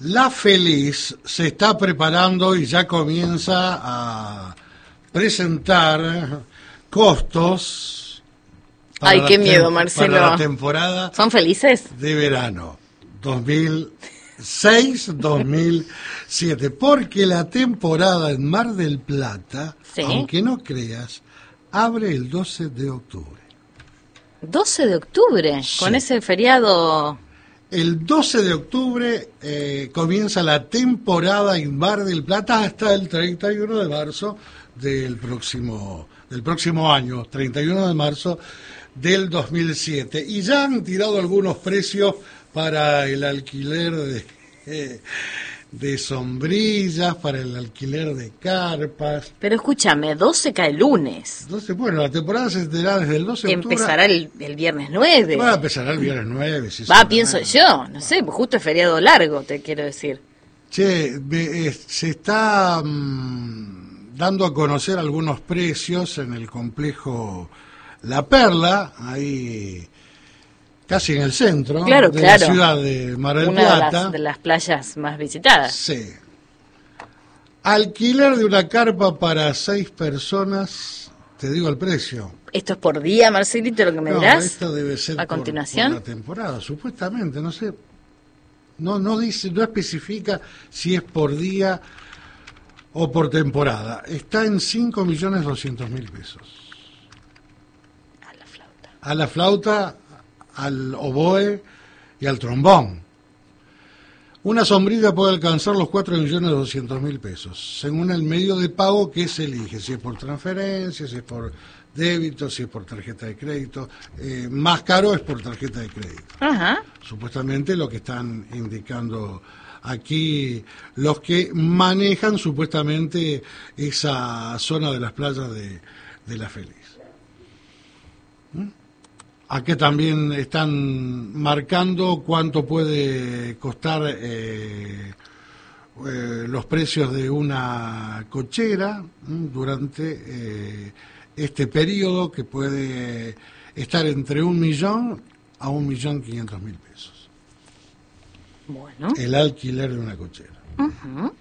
La Feliz se está preparando y ya comienza a presentar costos para Ay, qué miedo, Marcelo. para la temporada ¿Son felices? de verano 2006-2007, porque la temporada en Mar del Plata, Sí. aunque no creas, abre el 12 de octubre. 12 de octubre, Sí. con ese feriado. El 12 de octubre comienza la temporada en Mar del Plata hasta el 31 de marzo del próximo año, 31 de marzo del 2007. Y ya han tirado algunos precios para el alquiler de sombrillas, para el alquiler de carpas. Pero escúchame, 12 cae el lunes. Entonces, bueno, la temporada se tendrá desde el 12 de octubre. Empezará el viernes 9. Va a empezar el viernes 9. Sí, Pienso yo, no sé, pues justo es feriado largo, te quiero decir. Che, se está dando a conocer algunos precios en el complejo La Perla, ahí casi en el centro Claro, de la ciudad de Mar del Plata. Una de las playas más visitadas. Sí. Alquiler de una carpa para 6 personas, te digo el precio. ¿Esto es por día, Marcelito, lo que me dirás? Esto debe ser a continuación. por la temporada, supuestamente, no sé. No dice, no especifica si es por día o por temporada. Está en 5.200.000 pesos. A la flauta. A la flauta, al oboe y al trombón. Una sombrilla puede alcanzar los 4.200.000 pesos, según el medio de pago que se elige, si es por transferencia, si es por débito, si es por tarjeta de crédito. Más caro es por tarjeta de crédito. Ajá. Supuestamente lo que están indicando aquí los que manejan supuestamente esa zona de las playas de La Feliz. Aquí también están marcando cuánto puede costar los precios de una cochera durante este periodo, que puede estar entre 1.000.000 a 1.500.000 pesos. Bueno. El alquiler de una cochera. Uh-huh.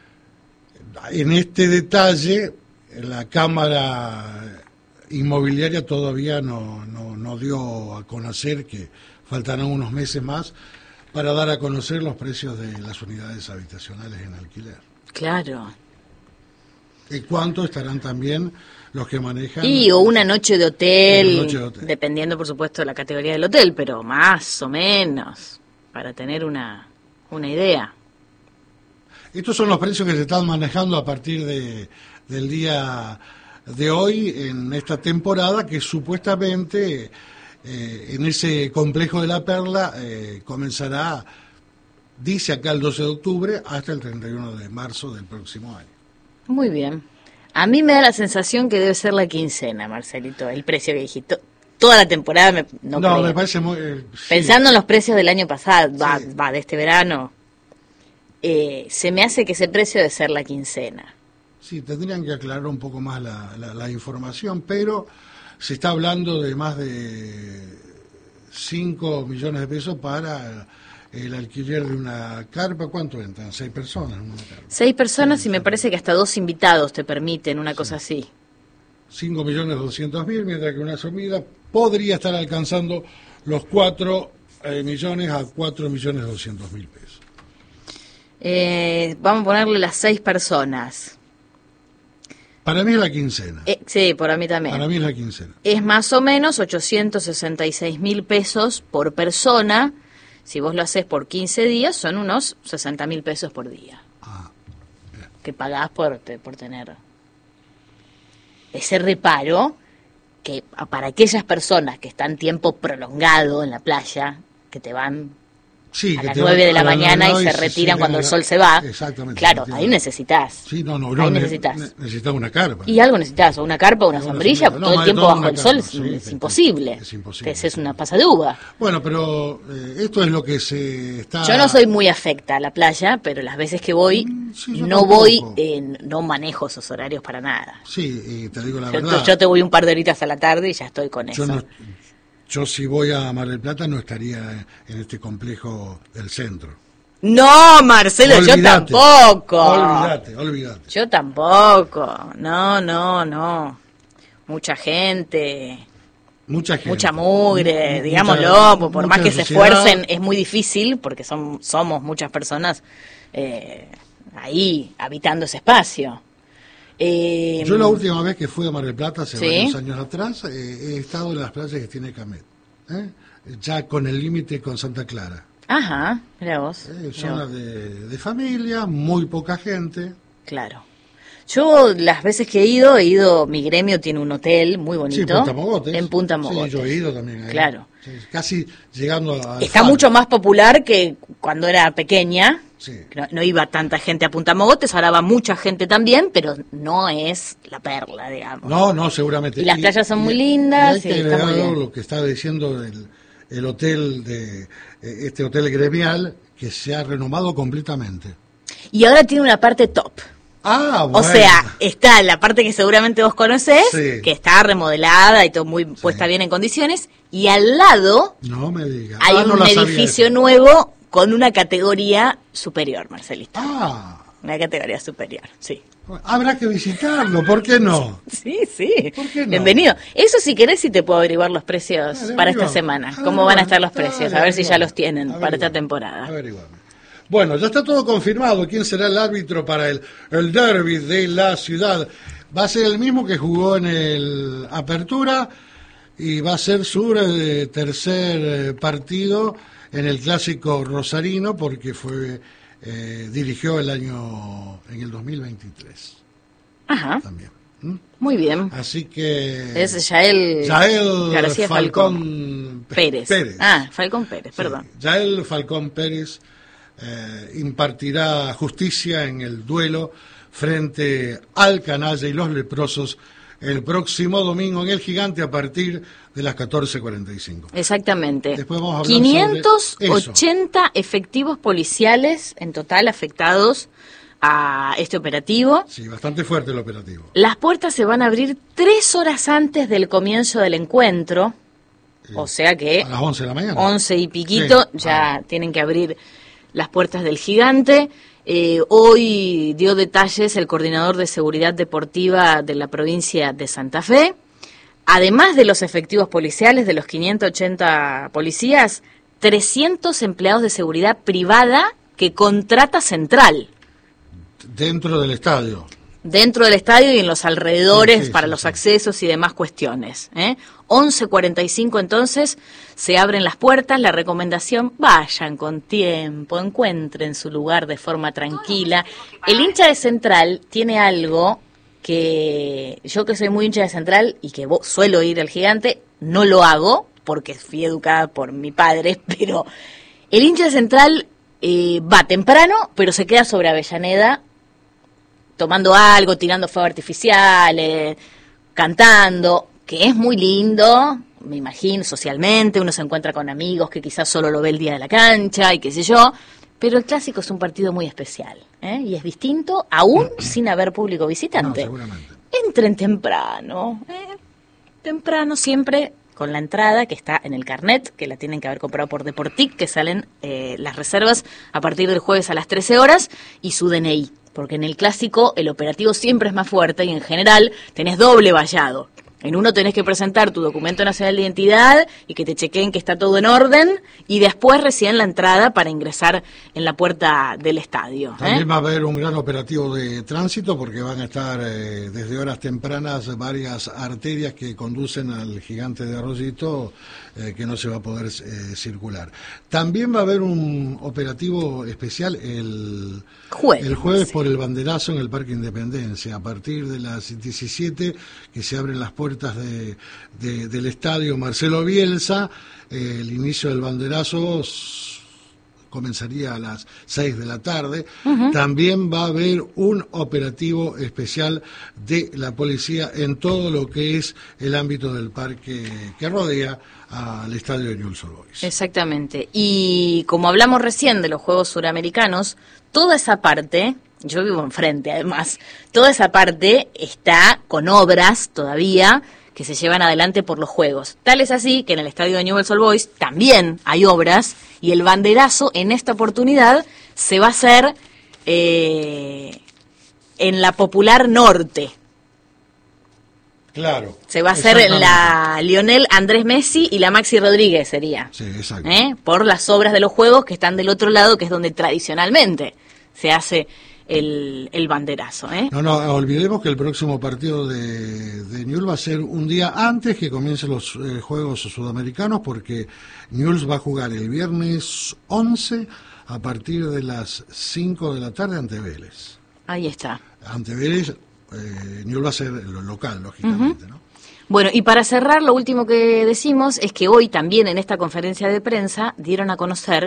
En este detalle, la Cámara Inmobiliaria todavía no dio a conocer, que faltarán unos meses más para dar a conocer los precios de las unidades habitacionales en alquiler. Claro. ¿Y cuánto estarán también los que manejan? O una noche de hotel, Una noche de hotel. Dependiendo, por supuesto, de la categoría del hotel, pero más o menos, para tener una idea. Estos son los precios que se están manejando a partir del día de hoy en esta temporada, que supuestamente en ese complejo de La Perla comenzará, dice acá, el 12 de octubre hasta el 31 de marzo del próximo año. Muy bien. A mí me da la sensación que debe ser la quincena, Marcelito, el precio que dijiste. Toda la temporada no creo. Me parece muy... sí. Pensando en los precios del año pasado, Sí. de este verano, se me hace que ese precio debe ser la quincena. Sí, tendrían que aclarar un poco más la información, pero se está hablando de más de 5 millones de pesos para el alquiler de una carpa. ¿Cuánto entran? 6 personas en una carpa. 6 personas y me parece que hasta 2 invitados te permiten, una cosa así. 5.200.000, mientras que una sombrilla podría estar alcanzando los 4 millones a 4.200.000 pesos. Vamos a ponerle las 6 personas. Para mí es la quincena. Sí, por mí también. Para mí es la quincena. Es más o menos 866.000 pesos por persona. Si vos lo haces por 15 días, son unos 60.000 pesos por día. Bien. Que pagás por tener ese reparo, que para aquellas personas que están tiempo prolongado en la playa, que te van Sí, a que las te 9 de la a las mañana 9 y se retiran cuando el sol se va. Exactamente. Claro, entiendo. ahí necesitas. Sí, no, ahí necesitas. necesitas una carpa. Y algo necesitas, o una carpa o una sombrilla, sombrilla. No, todo el más de tiempo todo bajo una el sol carpa, sí, es imposible. es imposible. Te haces una pasa de uva. Bueno, pero esto es lo que se está... Yo no soy muy afecta a la playa, pero las veces que voy, sí, yo no tampoco. voy, no manejo esos horarios para nada. Sí, y te digo la verdad. Yo te voy un par de horitas a la tarde y ya estoy con eso. Yo si voy a Mar del Plata no estaría en este complejo del centro. No, Marcelo, Olvídate, yo tampoco. Olvídate. Yo tampoco. No. Mucha gente. Mucha mugre, digámoslo, por más que se esfuercen, es muy difícil, porque somos muchas personas ahí, habitando ese espacio. Yo la última vez que fui a Mar del Plata, hace ¿sí? varios años atrás, he estado en las playas que tiene Camet, ya con el límite con Santa Clara. Ajá, mira vos. Zona de familia, muy poca gente. Claro. Yo las veces que he ido, mi gremio tiene un hotel muy bonito. Sí, Punta Mogotes. En Punta Mogotes. Sí, yo he ido también ahí. Claro. Sí, casi llegando a... Está mucho más popular que cuando era pequeña. Sí. No iba tanta gente a Punta Mogotes, ahora va mucha gente también, pero no es la perla, digamos. No, seguramente. Y las playas son muy lindas. Y hay que está muy agregar bien. lo que estaba diciendo el hotel, este hotel gremial, que se ha renomado completamente. Y ahora tiene una parte top. Ah, bueno. O sea, está la parte que seguramente vos conocés, Sí. que está remodelada y todo muy puesta bien en condiciones, y al lado No me digas. hay no un la sabía edificio esa. nuevo con una categoría superior, Marcelita. Ah, Una categoría superior, sí. habrá que visitarlo, ¿por qué no? Sí. ¿Por qué no? Bienvenido. Eso si querés sí te puedo averiguar los precios Dale, para esta averiguame. semana. Dale, ¿Cómo van a estar los dale, precios? A ver si ya averiguame. los tienen para esta Averiguame. temporada. Averiguame. Bueno, ya está todo confirmado. ¿Quién será el árbitro para el derbi de la ciudad? Va a ser el mismo que jugó en el Apertura y va a ser su tercer partido en el Clásico Rosarino porque dirigió en el 2023 Ajá, también. muy bien. Así que... Es Yael García Falcón Pérez. Ah, Falcón Pérez, perdón. Sí, Yael Falcón Pérez impartirá justicia en el duelo frente al Canalla y los Leprosos el próximo domingo en el Gigante a partir de las 14:45. Exactamente. Después vamos a hablar 580 efectivos policiales en total afectados a este operativo. Sí, bastante fuerte el operativo. Las puertas se van a abrir 3 horas antes del comienzo del encuentro, o sea que A las 11 de la mañana. 11 y piquito Sí. ya tienen que abrir las puertas del Gigante. Hoy dio detalles el coordinador de seguridad deportiva de la provincia de Santa Fe. Además de los efectivos policiales, de los 580 policías, 300 empleados de seguridad privada que contrata Central Dentro del estadio. dentro del estadio y en los alrededores Sí, para sí, los sí. accesos y demás cuestiones. 11:45 entonces se abren las puertas. La recomendación, vayan con tiempo, encuentren su lugar de forma tranquila. El hincha de Central tiene algo que yo, que soy muy hincha de Central y que suelo ir al Gigante, no lo hago porque fui educada por mi padre, pero el hincha de Central va temprano, pero se queda sobre Avellaneda tomando algo, tirando fuegos artificiales, cantando, que es muy lindo, me imagino, socialmente, uno se encuentra con amigos que quizás solo lo ve el día de la cancha y qué sé yo, pero el Clásico es un partido muy especial, y es distinto aún sin haber público No, visitante. seguramente. Entren temprano, temprano siempre con la entrada que está en el carnet, que la tienen que haber comprado por Deportic, que salen las reservas a partir del jueves a las 13 horas, y su DNI, porque en el Clásico el operativo siempre es más fuerte y en general tenés doble vallado. En uno tenés que presentar tu documento nacional de identidad y que te chequeen que está todo en orden, y después recién la entrada para ingresar en la puerta del estadio. También va a haber un gran operativo de tránsito porque van a estar desde horas tempranas varias arterias que conducen al Gigante de Arroyito que no se va a poder circular. También va a haber un operativo especial el jueves por el banderazo en el Parque Independencia. A partir de las 17 que se abren las puertas del estadio Marcelo Bielsa, el inicio del banderazo comenzaría a las 6 de la tarde. También va a haber un operativo especial de la policía en todo lo que es el ámbito del parque que rodea al estadio de Newell's Old Boys. Exactamente. Y como hablamos recién de los Juegos Suramericanos, toda esa parte, yo vivo enfrente además, toda esa parte está con obras todavía que se llevan adelante por los Juegos. Tal es así que en el estadio de Newell's Old Boys también hay obras, y el banderazo en esta oportunidad se va a hacer en la Popular Norte. Claro. Se va a hacer en la Lionel Andrés Messi y la Maxi Rodríguez sería. Sí, exacto. Por las obras de los juegos que están del otro lado, que es donde tradicionalmente se hace el banderazo. No, olvidemos que el próximo partido de Newell's va a ser un día antes que comiencen los Juegos Sudamericanos, porque Newell's va a jugar el viernes 11 a partir de las 5 de la tarde ante Vélez. Ahí está. Ante Vélez, Newell's va a ser lo local, lógicamente, ¿no? Bueno, y para cerrar, lo último que decimos es que hoy también en esta conferencia de prensa dieron a conocer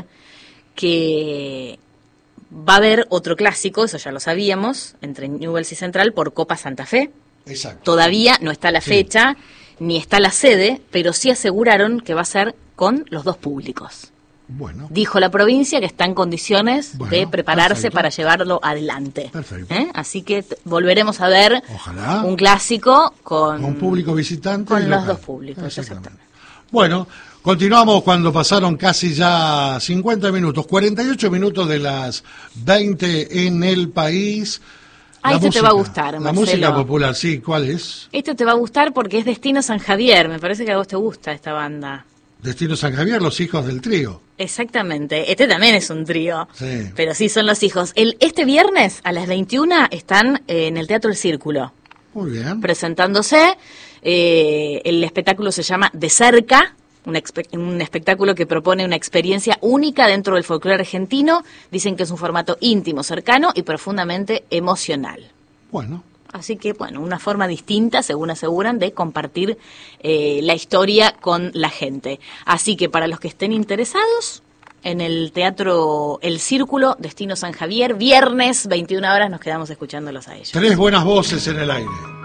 que va a haber otro clásico, eso ya lo sabíamos, entre Newell's y Central por Copa Santa Fe. Exacto. Todavía no está la fecha, ni está la sede, pero sí aseguraron que va a ser con los dos públicos. Bueno. Dijo la provincia que está en condiciones de prepararse para llevarlo adelante. Perfecto. Así que volveremos a ver Ojalá un clásico con un público visitante. Con los local. dos públicos, exactamente. Bueno, continuamos cuando pasaron casi ya 50 minutos, 48 minutos de las 20 en el país. Este te va a gustar, La Marcelo. música popular, sí, ¿cuál es? Este te va a gustar porque es Destino San Javier. Me parece que a vos te gusta esta banda. Destino San Javier, los hijos del trío. Exactamente. Este también es un trío. Sí. Pero sí, son los hijos. Este viernes a las 21 están en el Teatro El Círculo. Muy bien. Presentándose. El espectáculo se llama De Cerca. Un espectáculo que propone una experiencia única dentro del folclore argentino. Dicen que es un formato íntimo, cercano y profundamente emocional. Bueno. Así que, bueno, una forma distinta, según aseguran, de compartir la historia con la gente. Así que para los que estén interesados, en el Teatro El Círculo, Destino San Javier, viernes, 21 horas, nos quedamos escuchándolos a ellos. 3 buenas voces en el aire.